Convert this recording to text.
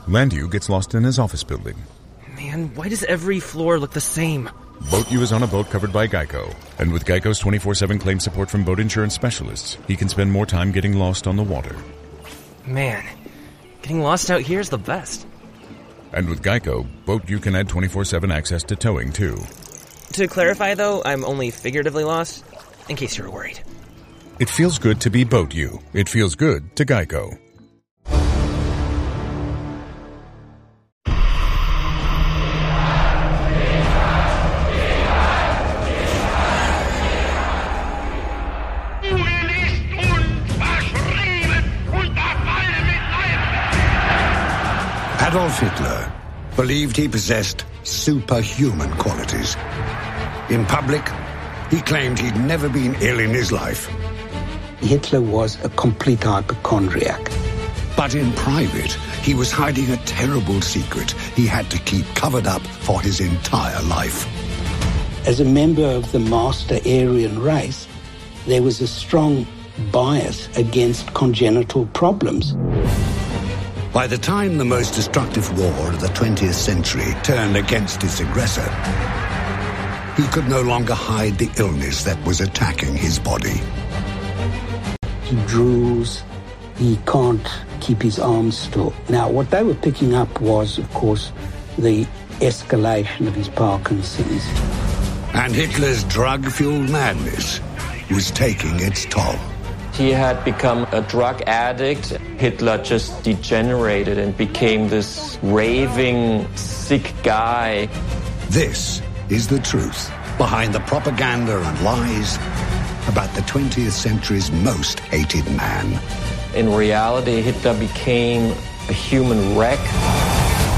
Landu gets lost in his office building. Man, why does every floor look the same? Boat U is on a boat covered by Geico. And with Geico's 24/7 claim support from boat insurance specialists, he can spend more time getting lost on the water. Man, getting lost out here is the best. And with Geico, Boat U can add 24/7 access to towing, too. To clarify, though, I'm only figuratively lost, in case you were worried. It feels good to be Boat U. It feels good to Geico. Adolf Hitler believed he possessed superhuman qualities. In public, he claimed he'd never been ill in his life. Hitler was a complete hypochondriac. But in private, he was hiding a terrible secret he had to keep covered up for his entire life. As a member of the master Aryan race, there was a strong bias against congenital problems. By the time the most destructive war of the 20th century turned against its aggressor, he could no longer hide the illness that was attacking his body. He drools, he can't keep his arms still. Now, what they were picking up was, of course, the escalation of his Parkinson's. And Hitler's drug-fueled madness was taking its toll. He had become a drug addict. Hitler just degenerated and became this raving, sick guy. This is the truth behind the propaganda and lies about the 20th century's most hated man. In reality, Hitler became a human wreck.